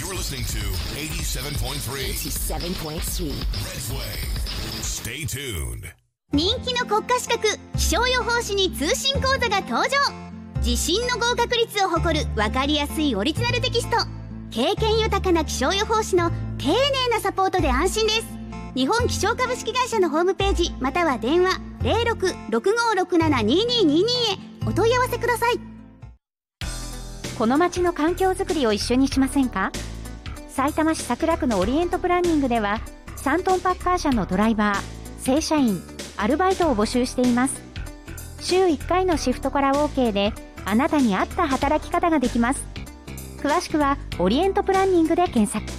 You're listening to 87.3 Red's Way. Stay tuned. 人気の国家資格気象予報士に通信講座が登場。自信の合格率を誇る分かりやすいオリジナルテキスト。経験豊かな気象予報士の丁寧なサポートで安心です。日本気象株式会社のホームページまたは電話 0665672222 へお問い合わせください。 この街の環境づくりを一緒にしませんか。さいたま市桜区のオリエントプランニングでは3トンパッカー車のドライバー、正社員、アルバイトを募集しています。週1回のシフトから OK であなたに合った働き方ができます。詳しくはオリエントプランニングで検索。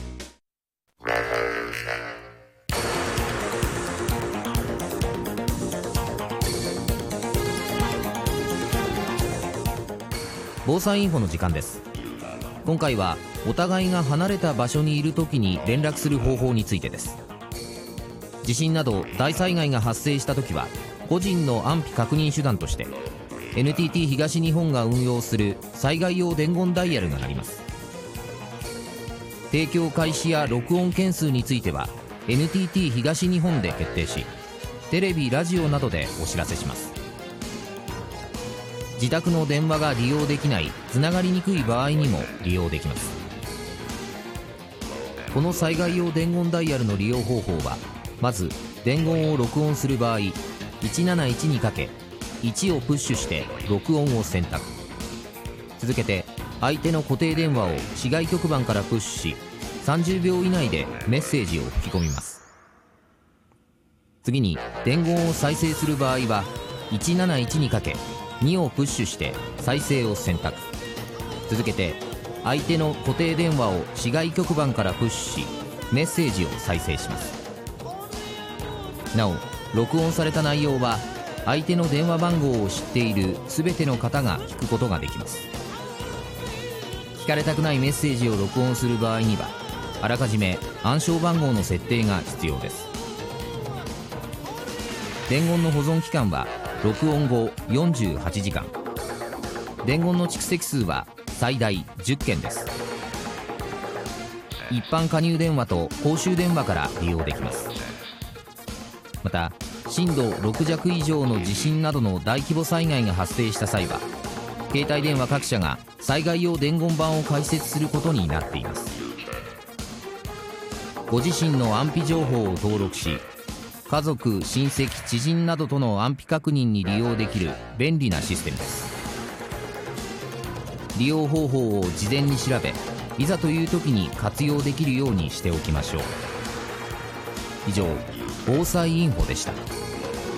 防災インフォの時間です。今回はお互いが離れた場所にいるときに連絡する方法についてです。地震など大災害が発生したときは個人の安否確認手段として NTT 東日本が運用する災害用伝言ダイヤルがあります。提供開始や録音件数については NTT 東日本で決定し、テレビラジオなどでお知らせします。自宅の電話が利用できない、つながりにくい場合にも利用できます。この災害用伝言ダイヤルの利用方法は、まず伝言を録音する場合、171にかけ1をプッシュして録音を選択。続けて相手の固定電話を市外局番からプッシュし、30秒以内でメッセージを吹き込みます。次に伝言を再生する場合は、171にかけ2をプッシュして再生を選択。続けて相手の固定電話を市外局番からプッシュし、メッセージを再生します。なお、録音された内容は相手の電話番号を知っている全ての方が聞くことができます。聞かれたくないメッセージを録音する場合には、あらかじめ暗証番号の設定が必要です。伝言の保存期間は録音後48時間。伝言の蓄積数は最大10件です。一般加入電話と公衆電話から利用できます。また、震度6弱以上の地震などの大規模災害が発生した際は、携帯電話各社が災害用伝言板を開設することになっています。ご自身の安否情報を登録し、家族、親戚、知人などとの安否確認に利用できる便利なシステムです。利用方法を事前に調べ、いざという時に活用できるようにしておきましょう。以上、防災インフォでした。